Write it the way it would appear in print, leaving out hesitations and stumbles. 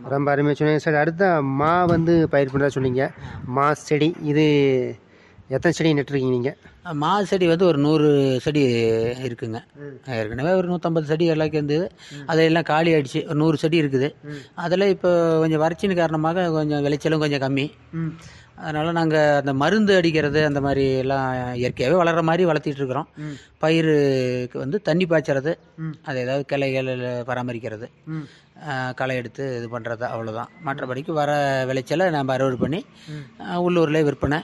ரொம்ப அருமையாக சொன்னீங்க சார். அடுத்த மா வந்து பயிர் பண்ணுறதா சொன்னீங்க. மா செடி இது எத்தனை செடி நட்டுருக்கீங்க நீங்கள்? மா செடி வந்து ஒரு 100 செடி இருக்குங்க. ஏற்கனவே ஒரு 150 செடி எல்லாம் இருந்தது. அதையெல்லாம் காலி ஆயிடுச்சு. ஒரு 100 செடி இருக்குது. அதில் இப்போ கொஞ்சம் வறட்சியின் காரணமாக கொஞ்சம் விளைச்சலும் கொஞ்சம் கம்மி. அதனால் நாங்கள் அந்த மருந்து அடிக்கிறது அந்த மாதிரி எல்லாம் இயற்கையாகவே வளர்கிற மாதிரி வளர்த்திட்டு இருக்கிறோம். பயிருக்கு வந்து தண்ணி பாய்ச்சறது, அது ஏதாவது கிளைகள் பராமரிக்கிறது, களை எடுத்து இது பண்ணுறது, அவ்வளோதான். மற்றபடிக்கு வர விளைச்சலை நம்ம அறுவடை பண்ணி உள்ளூரில் விற்பனை